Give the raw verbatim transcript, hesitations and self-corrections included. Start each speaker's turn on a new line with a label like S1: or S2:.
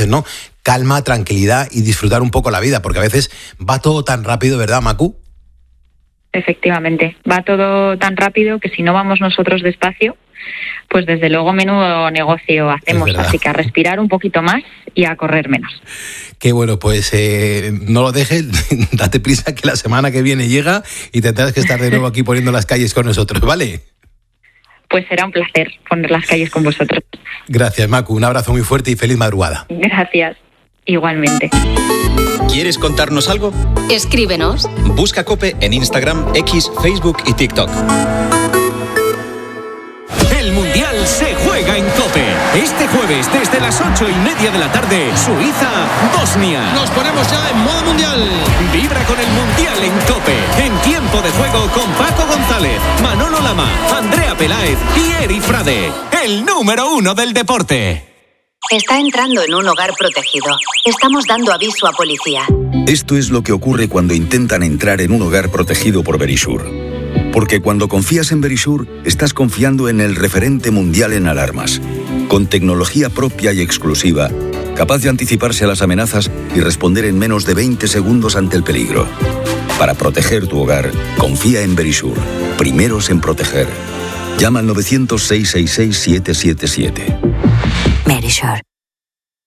S1: dices, ¿no? Calma, tranquilidad y disfrutar un poco la vida, porque a veces va todo tan rápido, ¿verdad, Macu?
S2: Efectivamente, va todo tan rápido que si no vamos nosotros despacio, pues desde luego menudo negocio hacemos, así que a respirar un poquito más y a correr menos.
S1: Qué bueno, pues eh, no lo dejes, date prisa que la semana que viene llega y tendrás que estar de nuevo aquí poniendo las calles con nosotros, ¿vale?
S2: Pues será un placer poner las calles con vosotros.
S1: Gracias, Macu, un abrazo muy fuerte y feliz madrugada.
S2: Gracias, igualmente.
S3: ¿Quieres contarnos algo?
S4: Escríbenos.
S3: Busca COPE en Instagram, X, Facebook y TikTok.
S5: El Mundial se juega en COPE. Este jueves, desde las ocho y media de la tarde, Suiza-Bosnia.
S6: Nos ponemos ya en modo mundial.
S5: Vibra con el Mundial en COPE. En tiempo de juego con Paco González, Manolo Lama, Andrea Peláez y Eri Frade. El número uno del deporte.
S7: Está entrando en un hogar protegido. Estamos dando aviso a policía.
S8: Esto es lo que ocurre cuando intentan entrar en un hogar protegido por Verisur. Porque cuando confías en Verisur, estás confiando en el referente mundial en alarmas. Con tecnología propia y exclusiva, capaz de anticiparse a las amenazas y responder en menos de veinte segundos ante el peligro. Para proteger tu hogar, confía en Verisur. Primeros en proteger. Llama al novecientos, seiscientos sesenta y seis, siete siete siete.
S7: Verisur.